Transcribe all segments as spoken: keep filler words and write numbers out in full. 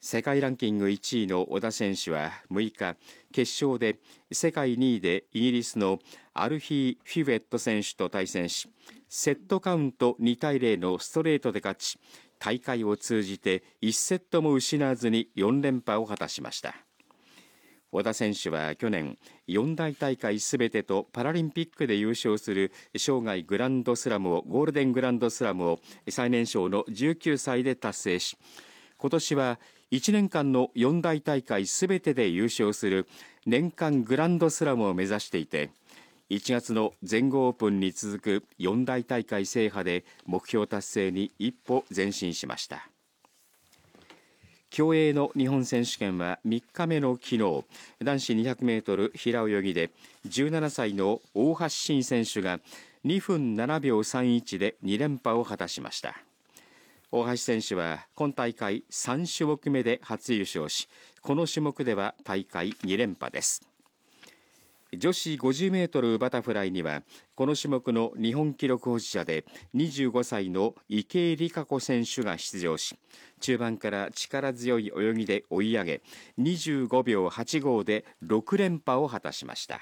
世界ランキングいちいの小田選手はむいか、決勝で世界にいでイギリスのアルヒー・フィヴェット選手と対戦し、セットカウントにたいゼロのストレートで勝ち、大会を通じていちセットも失わずによんれんぱを果たしました。小田選手は去年、よん大大会すべてとパラリンピックで優勝する生涯グランドスラムをゴールデングランドスラムを最年少のじゅうきゅうさいで達成し、今年はいちねんかんのよん大大会すべてで優勝する年間グランドスラムを目指していて、いちがつの全豪オープンに続くよん大大会制覇で目標達成に一歩前進しました。競泳の日本選手権はみっかめの昨日、男子にひゃくメートル平泳ぎでじゅうななさいの大橋慎選手がにふんななびょうさんいちでにれんぱを果たしました。大橋選手は今大会さんしゅもくめで初優勝し、この種目では大会にれんぱです。女子ごじゅうメートルバタフライにはこの種目の日本記録保持者でにじゅうごさいの池江璃花子選手が出場し、中盤から力強い泳ぎで追い上げ、にじゅうごびょうはちごでろくれんぱを果たしました。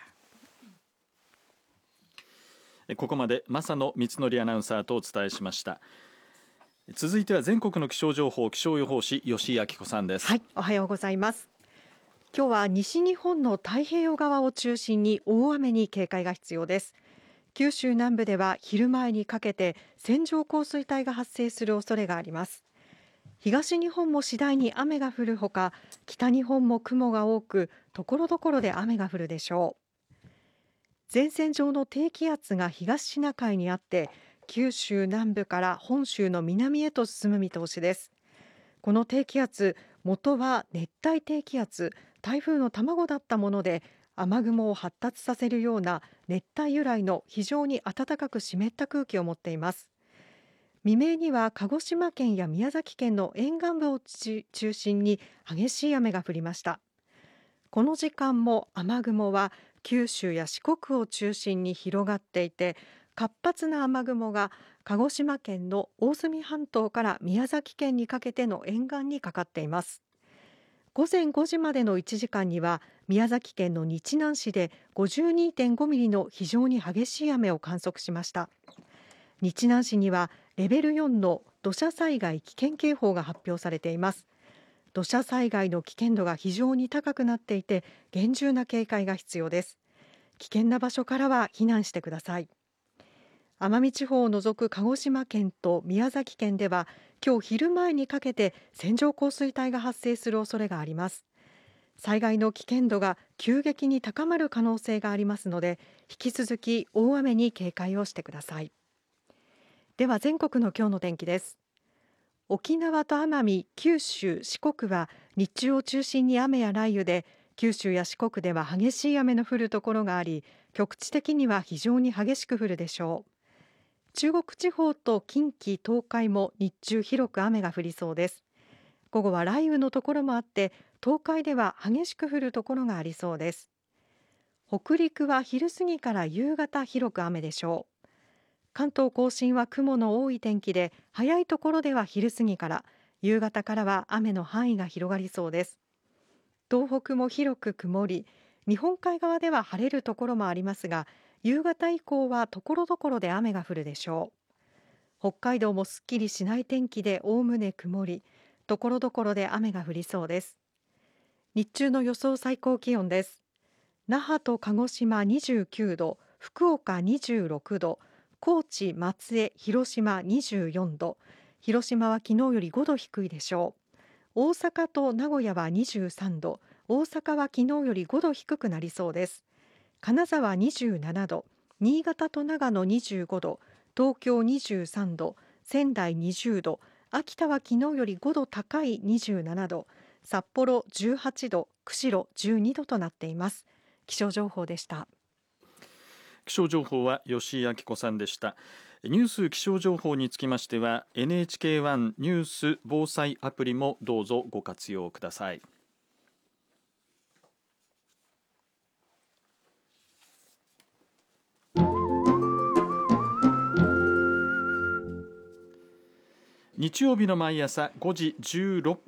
ここまで正野光則アナウンサーとお伝えしました。続いては全国の気象情報、気象予報士吉井明子さんです。 はい、おはようございます。今日は西日本の太平洋側を中心に大雨に警戒が必要です。九州南部では昼前にかけて線状降水帯が発生する恐れがあります。東日本も次第に雨が降るほか、北日本も雲が多く、ところどころで雨が降るでしょう。前線上の低気圧が東シナ海にあって、九州南部から本州の南へと進む見通しです。この低気圧、元は熱帯低気圧、台風の卵だったもので、雨雲を発達させるような熱帯由来の非常に暖かく湿った空気を持っています。未明には鹿児島県や宮崎県の沿岸部を中心に激しい雨が降りました。この時間も雨雲は九州や四国を中心に広がっていて、活発な雨雲が鹿児島県の大隅半島から宮崎県にかけての沿岸にかかっています。ごぜんごじまでのいちじかんには宮崎県の日南市で ごじゅうにてんごミリの非常に激しい雨を観測しました。日南市にはレベルよんの土砂災害危険警報が発表されています。土砂災害の危険度が非常に高くなっていて、厳重な警戒が必要です。危険な場所からは避難してください。奄美地方を除く鹿児島県と宮崎県では今日昼前にかけて線状降水帯が発生する恐れがあります。災害の危険度が急激に高まる可能性がありますので、引き続き大雨に警戒をしてください。では全国の今日の天気です。沖縄と奄美、九州、四国は日中を中心に雨や雷雨で、九州や四国では激しい雨の降るところがあり、局地的には非常に激しく降るでしょう。中国地方と近畿、東海も日中広く雨が降りそうです。午後は雷雨のところもあって、東海では激しく降るところがありそうです。北陸は昼過ぎから夕方広く雨でしょう。関東甲信は雲の多い天気で、早いところでは昼過ぎから、夕方からは雨の範囲が広がりそうです。東北も広く曇り、日本海側では晴れるところもありますが、夕方以降はところどころで雨が降るでしょう。北海道もすっきりしない天気でおおむね曇り、ところどころで雨が降りそうです。日中の予想最高気温です。那覇と鹿児島にじゅうきゅうど、福岡にじゅうろくど、高知、松江、広島にじゅうよんど、広島は昨日よりごど低いでしょう。大阪と名古屋はにじゅうさんど、大阪は昨日よりごど低くなりそうです。金沢にじゅうななど、新潟と長野にじゅうごど、東京にじゅうさんど、仙台にじゅうど、秋田は昨日よりごど高いにじゅうななど、札幌じゅうはちど、釧路じゅうにどとなっています。気象情報でした。 気象情報は吉井明子さんでした。ニュース気象情報につきましては エヌエイチケーワン ニュース防災アプリもどうぞご活用ください。日曜日の毎朝ごじじゅうろっ